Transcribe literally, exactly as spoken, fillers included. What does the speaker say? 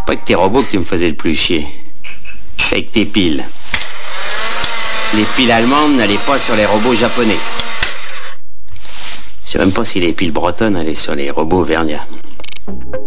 Pas que tes robots que tu me faisais le plus chier. Avec tes piles. Les piles allemandes n'allaient pas sur les robots japonais. Je sais même pas si les piles bretonnes allaient sur les robots vernias.